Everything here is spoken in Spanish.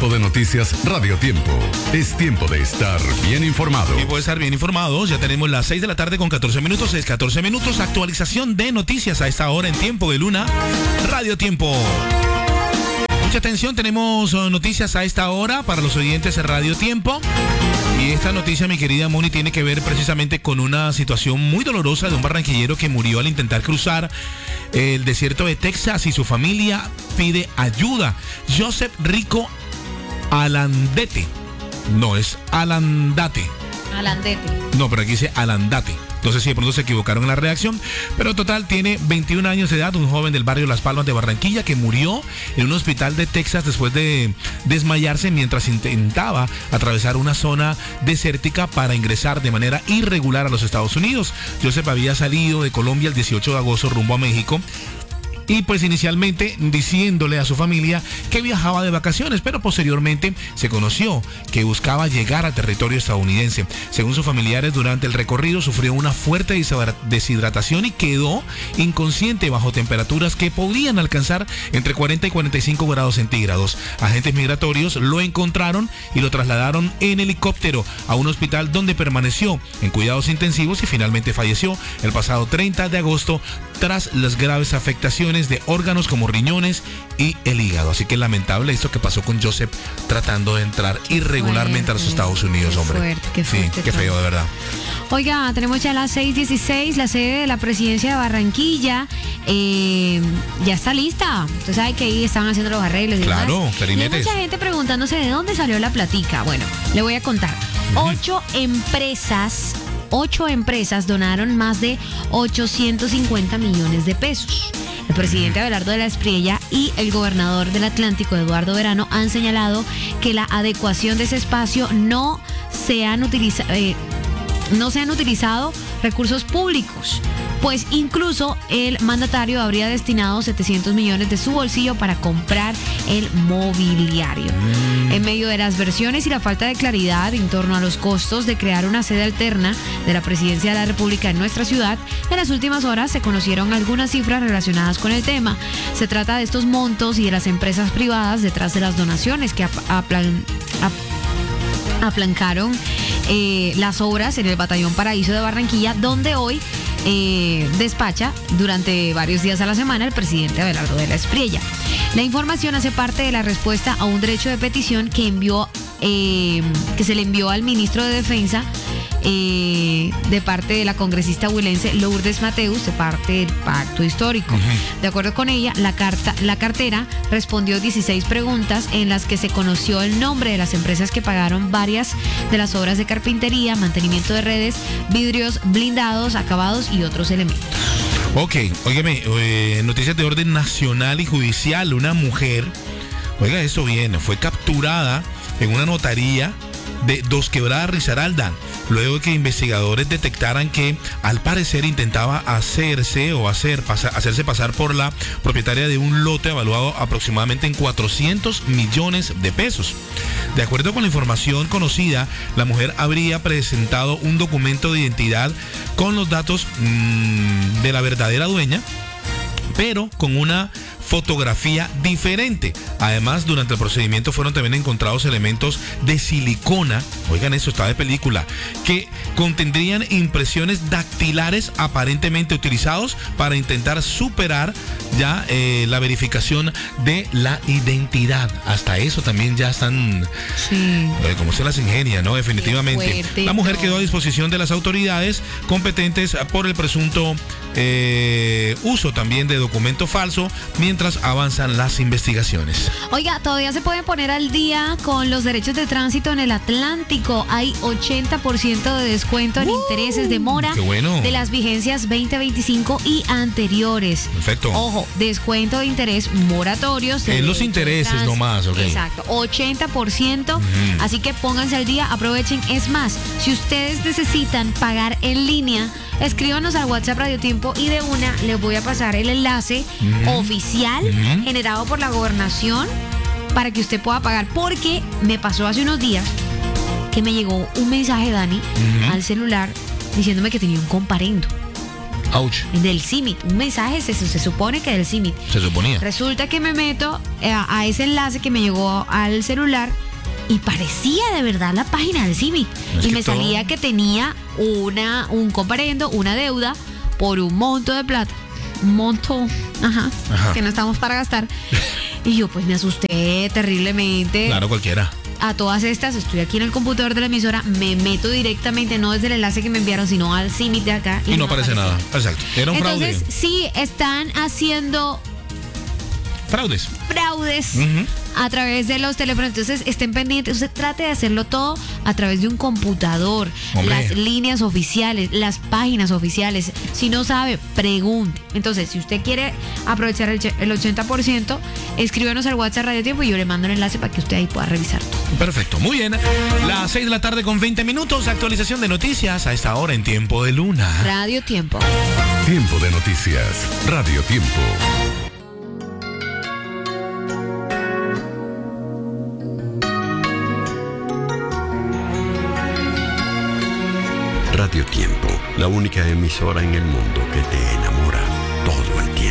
Tiempo de Noticias Radio Tiempo. Es tiempo de estar bien informado. Tiempo de estar bien informados. Ya tenemos las 6 de la tarde con 14 minutos. Es 14 minutos. Actualización de noticias a esta hora en Tiempo de Luna. Radio Tiempo. Mucha atención. Tenemos noticias a esta hora para los oyentes de Radio Tiempo. Y esta noticia, mi querida Moni, tiene que ver precisamente con una situación muy dolorosa de un barranquillero que murió al intentar cruzar el desierto de Texas y su familia pide ayuda. Joseph Rico Alandete. No, es Alandate. Alandete. No, pero aquí dice Alandate. No sé si de pronto se equivocaron en la redacción, pero total, tiene 21 años de edad, un joven del barrio Las Palmas de Barranquilla que murió en un hospital de Texas después de desmayarse mientras intentaba atravesar una zona desértica para ingresar de manera irregular a los Estados Unidos. Joseph había salido de Colombia el 18 de agosto rumbo a México. Y pues inicialmente diciéndole a su familia que viajaba de vacaciones, pero posteriormente se conoció que buscaba llegar a territorio estadounidense. Según sus familiares, durante el recorrido sufrió una fuerte deshidratación y quedó inconsciente bajo temperaturas que podían alcanzar entre 40 y 45 grados centígrados. Agentes migratorios lo encontraron y lo trasladaron en helicóptero a un hospital donde permaneció en cuidados intensivos y finalmente falleció el pasado 30 de agosto tras las graves afectaciones de órganos como riñones y el hígado. Así que lamentable esto que pasó con Joseph tratando de entrar irregularmente a los Estados Unidos, hombre. Qué fuerte, sí, qué feo, de verdad. Oiga, tenemos ya las 6:16, la sede de la presidencia de Barranquilla ya está lista. Usted sabe que ahí estaban haciendo los arreglos y claro, demás. clarinetes. Y hay mucha gente preguntándose de dónde salió la platica. Bueno, le voy a contar. 8 empresas donaron más de 850 millones de pesos. El presidente Abelardo de la Espriella y el gobernador del Atlántico, Eduardo Verano, han señalado que la adecuación de ese espacio no se han utilizado recursos públicos, pues incluso el mandatario habría destinado 700 millones de su bolsillo para comprar el mobiliario. En medio de las versiones y la falta de claridad en torno a los costos de crear una sede alterna de la presidencia de la República en nuestra ciudad, en las últimas horas se conocieron algunas cifras relacionadas con el tema. Se trata de estos montos y de las empresas privadas detrás de las donaciones que aplancaron las obras en el Batallón Paraíso de Barranquilla, donde hoy despacha durante varios días a la semana el presidente Abelardo de la Espriella. La información hace parte de la respuesta a un derecho de petición que se le envió al ministro de Defensa de parte de la congresista huilense Lourdes Mateus, de parte del Pacto Histórico. De acuerdo con ella, la cartera respondió 16 preguntas en las que se conoció el nombre de las empresas que pagaron varias de las obras de carpintería, mantenimiento de redes, vidrios blindados, acabados y otros elementos. Ok, óigame, noticias de orden nacional y judicial. Una mujer, oiga esto bien, fue capturada en una notaría de Dos Quebradas, Risaralda, luego de que investigadores detectaran que al parecer intentaba hacerse pasar por la propietaria de un lote evaluado aproximadamente en 400 millones de pesos. De acuerdo con la información conocida, la mujer habría presentado un documento de identidad con los datos de la verdadera dueña, pero con una fotografía diferente. Además, durante el procedimiento fueron también encontrados elementos de silicona, oigan eso, está de película, que contendrían impresiones dactilares aparentemente utilizados para intentar superar ya la verificación de la identidad. Hasta eso también ya están, sí, como se las ingenia, ¿no? Definitivamente. La mujer quedó a disposición de las autoridades competentes por el presunto uso también de documento falso mientras avanzan las investigaciones. Oiga, todavía se pueden poner al día con los derechos de tránsito en el Atlántico. Hay 80% de descuento en intereses de mora de las vigencias 2025 y anteriores. Perfecto. Ojo, descuento de interés moratorios. En los intereses nomás, ok. Exacto, 80%. Así que pónganse al día, aprovechen. Es más, si ustedes necesitan pagar en línea, escríbanos al WhatsApp Radio Tiempo y de una les voy a pasar el enlace oficial generado por la gobernación para que usted pueda pagar, porque me pasó hace unos días que me llegó un mensaje, Dani, al celular diciéndome que tenía un comparendo. Ouch. Del CIMIT. Un mensaje es eso, se supone que del CIMIT. Se suponía. Resulta que me meto a ese enlace que me llegó al celular y parecía de verdad la página del CIMIT. Es Y que me todo- salía que tenía un comparendo, una deuda por un monto de plata. Un monto, Ajá. que no estamos para gastar. Y yo pues me asusté terriblemente. Claro, cualquiera. A todas estas, estoy aquí en el computador de la emisora, me meto directamente, no desde el enlace que me enviaron, sino al CIMIT de acá. Y no aparece nada. Exacto. Era un Entonces, fraude. sí, están haciendo Fraudes. fraudes Ujú. a través de los teléfonos. Entonces, estén pendientes. Usted trate de hacerlo todo a través de un computador. Hombre. Las líneas oficiales, las páginas oficiales. Si no sabe, pregunte. Entonces, si usted quiere aprovechar el 80%, escríbanos al WhatsApp Radio Tiempo y yo le mando el enlace para que usted ahí pueda revisar todo. Perfecto, muy bien. Las 6 de la tarde con 20 minutos. Actualización de noticias a esta hora en Tiempo de Luna. Radio Tiempo. Tiempo de noticias. Radio Tiempo. Radio Tiempo, la única emisora en el mundo que te enamora todo el tiempo.